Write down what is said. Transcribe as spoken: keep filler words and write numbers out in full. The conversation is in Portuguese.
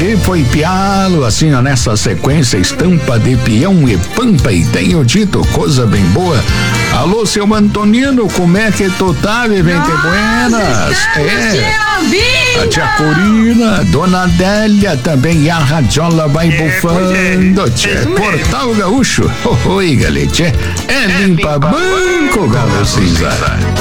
E foi pialo, assim, ó, nessa sequência, estampa de peão e pampa, e tenho dito coisa bem boa. Alô, seu Antonino, como é que tu tá, vivente buenas? É. A tia Corina, Dona Adélia também, e a radiola vai é, bufando, é, tchê. Portal Gaúcho, oi, galete, é, é limpa banco, Galo Cinza.